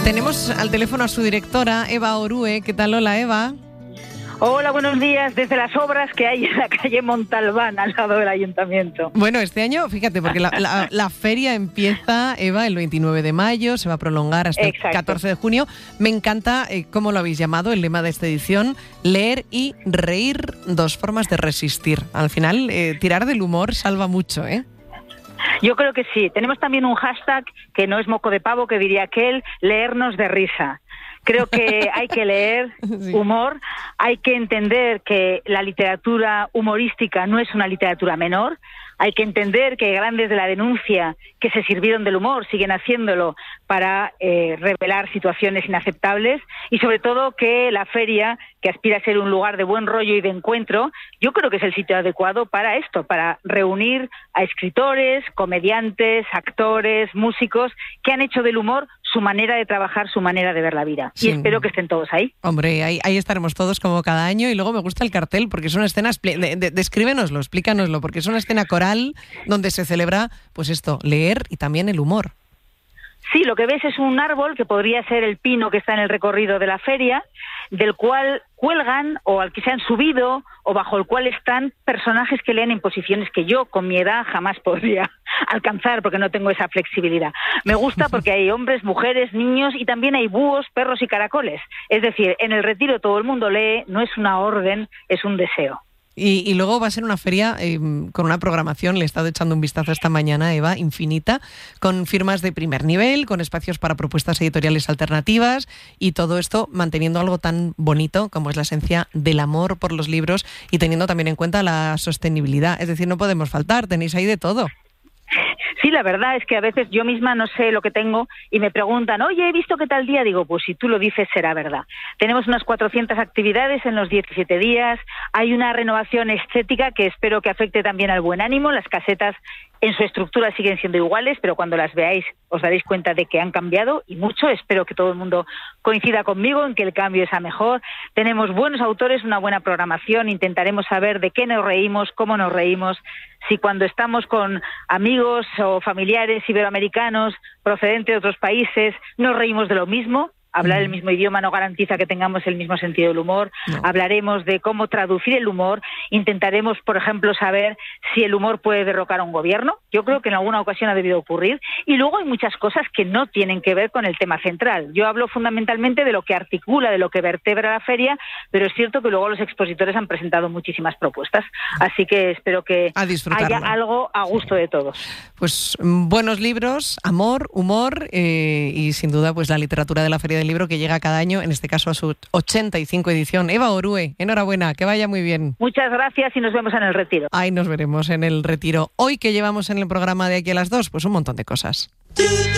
Tenemos al teléfono a su directora, Eva Orue. ¿Qué tal? Hola, Eva. Hola, buenos días. Desde las obras que hay en la calle Montalbán, al lado del ayuntamiento. Bueno, este año, fíjate, porque la feria empieza, Eva, el 29 de mayo, se va a prolongar hasta el 14 de junio. Me encanta cómo lo habéis llamado, el lema de esta edición: leer y reír, dos formas de resistir. Al final, tirar del humor salva mucho, ¿eh? Yo creo que sí. Tenemos también un hashtag que no es moco de pavo, que diría aquel: leernos de risa. Creo que hay que leer humor, hay que entender que la literatura humorística no es una literatura menor, hay que entender que grandes de la denuncia que se sirvieron del humor siguen haciéndolo para revelar situaciones inaceptables, y sobre todo que la feria, que aspira a ser un lugar de buen rollo y de encuentro, yo creo que es el sitio adecuado para esto, para reunir a escritores, comediantes, actores, músicos que han hecho del humor su manera de trabajar, su manera de ver la vida. Sí. Y espero que estén todos ahí. Hombre, ahí estaremos todos como cada año. Y luego me gusta el cartel porque es una escena, descríbenoslo, explícanoslo, porque es una escena coral donde se celebra, pues esto, leer y también el humor. Sí, lo que ves es un árbol que podría ser el pino que está en el recorrido de la feria, del cual cuelgan o al que se han subido o bajo el cual están personajes que leen en posiciones que yo con mi edad jamás podría alcanzar porque no tengo esa flexibilidad. Me gusta porque hay hombres, mujeres, niños y también hay búhos, perros y caracoles. Es decir, en el retiro todo el mundo lee, no es una orden, es un deseo. Y luego va a ser una feria con una programación, le he estado echando un vistazo esta mañana, Eva, infinita, con firmas de primer nivel, con espacios para propuestas editoriales alternativas y todo esto manteniendo algo tan bonito como es la esencia del amor por los libros y teniendo también en cuenta la sostenibilidad. Es decir, no podemos faltar, tenéis ahí de todo. Sí, la verdad es que a veces yo misma no sé lo que tengo y me preguntan, oye, he visto que tal día, digo, pues si tú lo dices será verdad. Tenemos unas 400 actividades en los 17 días, hay una renovación estética que espero que afecte también al buen ánimo, las casetas en su estructura siguen siendo iguales, pero cuando las veáis os daréis cuenta de que han cambiado y mucho. Espero que todo el mundo coincida conmigo en que el cambio es a mejor. Tenemos buenos autores, una buena programación, intentaremos saber de qué nos reímos, cómo nos reímos, si cuando estamos con amigos o familiares iberoamericanos procedentes de otros países nos reímos de lo mismo. Hablar el mismo idioma no garantiza que tengamos el mismo sentido del humor. No. Hablaremos de cómo traducir el humor. Intentaremos, por ejemplo, saber si el humor puede derrocar a un gobierno. Yo creo que en alguna ocasión ha debido ocurrir. Y luego hay muchas cosas que no tienen que ver con el tema central. Yo hablo fundamentalmente de lo que articula, de lo que vertebra la feria, pero es cierto que luego los expositores han presentado muchísimas propuestas. Así que espero que haya algo a gusto de todos. Pues buenos libros, amor, humor y sin duda pues la literatura de la Feria del Libro que llega cada año, en este caso a su 85 edición. Eva Orue, enhorabuena, que vaya muy bien. Muchas gracias y nos vemos en el retiro. Ahí nos veremos en el retiro. Hoy, ¿qué llevamos en el programa de aquí a las 2? Pues un montón de cosas.